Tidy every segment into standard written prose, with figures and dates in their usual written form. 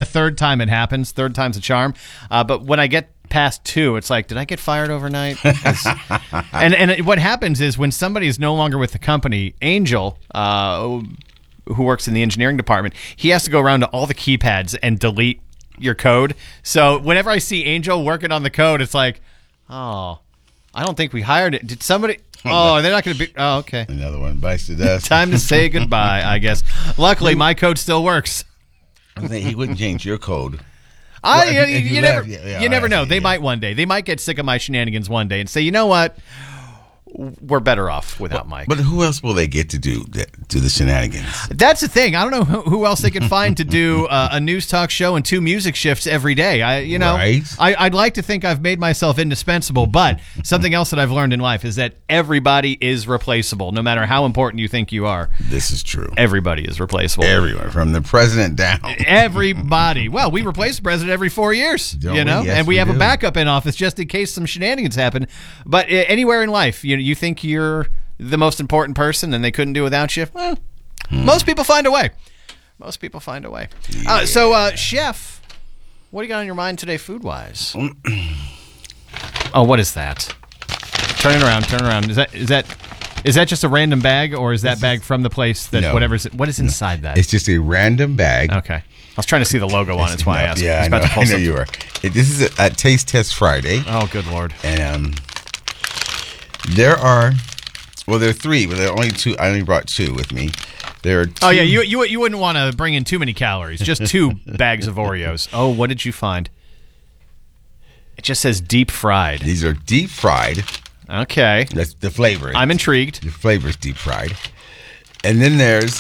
third time it happens. Third time's a charm. But when I get past 2, it's like, did I get fired overnight? And what happens is when somebody is no longer with the company, Angel, who works in the engineering department, he has to go around to all the keypads and delete your code. So whenever I see Angel working on the code, it's like, oh, I don't think we hired it. Did somebody? Oh, they're not going to be. Oh, okay. Another one bites the dust. Time to say goodbye, I guess. Luckily, my code still works. I think he wouldn't change your code. You never know. They might one day. They might get sick of my shenanigans one day and say, you know what? We're better off without Mike. But who else will they get to do the shenanigans? That's the thing. I don't know who else they can find to do a news talk show and 2 music shifts every day. Right? I'd like to think I've made myself indispensable, but something else that I've learned in life is that everybody is replaceable, no matter how important you think you are. This is true. Everybody is replaceable. Everyone, from the president down. Everybody. Well, we replace the president every 4 years, Don't we? Yes, and we have do. a backup in office just in case some shenanigans happen. But anywhere in life, you think you're the most important person and they couldn't do without you? Well, most people find a way. Most people find a way. Yeah. Chef, what do you got on your mind today food-wise? Oh, what is that? Turn it around. Is that just a random bag, or is that bag from the place that No. what is inside that? It's just a random bag. Okay. I was trying to see the logo on it. That's why I asked. Yeah, was I about know, to pull I know something. you are. This is a Taste Test Friday. Oh, good Lord. And there are 3, but there are only 2. I only brought 2 with me. There are 2. Oh, yeah, you wouldn't want to bring in too many calories. Just 2 bags of Oreos. Oh, what did you find? It just says deep fried. These are deep fried. Okay. That's the flavor. I'm intrigued. The flavor is deep fried. And then there's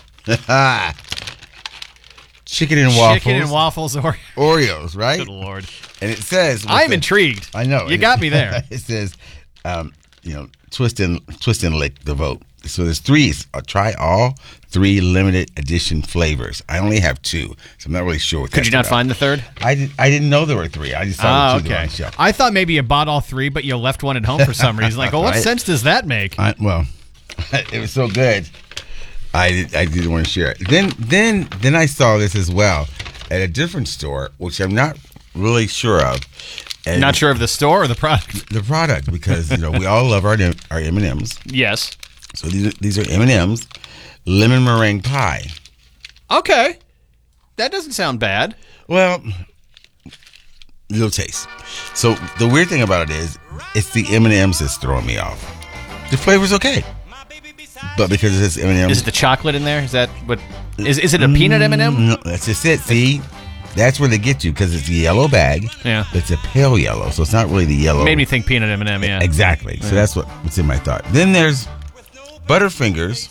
chicken and waffles. Chicken and waffles Oreos, right? Good Lord. And it says... I'm intrigued. I know. You got me there. It says, twist and lick the vote. So there's 3. I'll try all 3 limited edition flavors. I only have 2, so I'm not really sure what Could you not find the third? I didn't know there were 3. I just saw the 2 okay. on the shelf. I thought maybe you bought all 3, but you left one at home for some reason. Like, what Right. sense does that make? It was so good. I didn't want to share it. Then I saw this as well at a different store, which I'm not really sure of. And Not sure of the store or the product. the product, because we all love our M&Ms. Yes. So these are M&Ms lemon meringue pie. Okay. That doesn't sound bad. Well, little taste. So the weird thing about it is, it's the M&Ms that's throwing me off. The flavor's okay, but because it says M&Ms, Is it the chocolate in there? Is that what? Is it a peanut M&M? No, that's just it. See, that's where they get you, because it's a yellow bag. Yeah. But it's a pale yellow, so it's not really the yellow. Made me think peanut M&M. Yeah. Exactly. So that's what's in my thought. Then there's Butterfingers.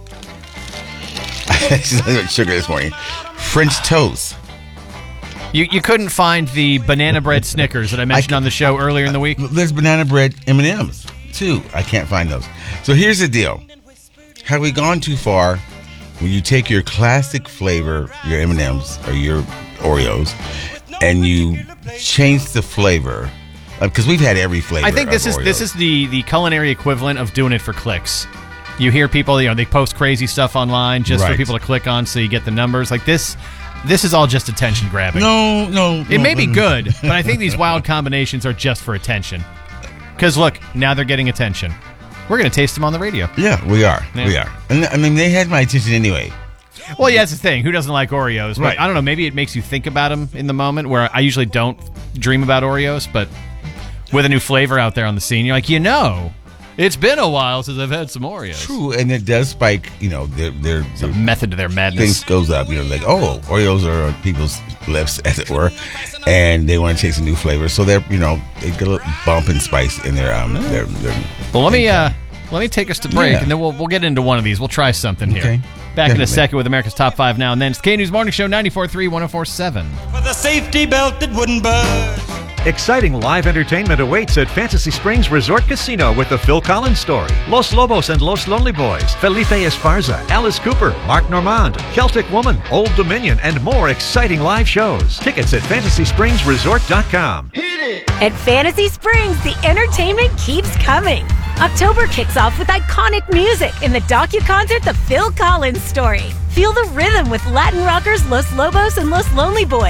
She's having sugar this morning. French toast. You couldn't find the banana bread Snickers that I mentioned on the show earlier in the week? There's banana bread M&Ms too. I can't find those. So here's the deal. Have we gone too far when you take your classic flavor, your M&Ms or your Oreos, and you change the flavor? Because we've had every flavor. I think this of is Oreos. the culinary equivalent of doing it for clicks. You hear people, they post crazy stuff online just for Right. people to click on so you get the numbers. Like this is all just attention grabbing. No. It may be good, but I think these wild combinations are just for attention. Because look, now they're getting attention. We're going to taste them on the radio. Yeah, we are. Yeah. We are. And I mean, they had my attention anyway. Well, yeah, that's the thing. Who doesn't like Oreos? But Right. I don't know. Maybe it makes you think about them in the moment, where I usually don't dream about Oreos. But with a new flavor out there on the scene, you're like, it's been a while since I've had some Oreos. True, and it does spike, their The method to their madness. things goes up. Like, Oreos are on people's lips, as it were, and they want to taste a new flavor. So they're, they get a little bump and spice in their Well, let me take us to break, and then we'll get into one of these. We'll try something here. Okay. Back in a Definitely. second with America's Top 5 Now and Then. It's the K-News Morning Show, 94.3, 104.7. For the safety belt that wouldn't budge. Exciting live entertainment awaits at Fantasy Springs Resort Casino with the Phil Collins Story, Los Lobos and Los Lonely Boys, Felipe Esparza, Alice Cooper, Mark Normand, Celtic Woman, Old Dominion, and more exciting live shows. Tickets at FantasySpringsResort.com. At Fantasy Springs, the entertainment keeps coming. October kicks off with iconic music in the docu-concert The Phil Collins Story. Feel the rhythm with Latin rockers Los Lobos and Los Lonely Boys.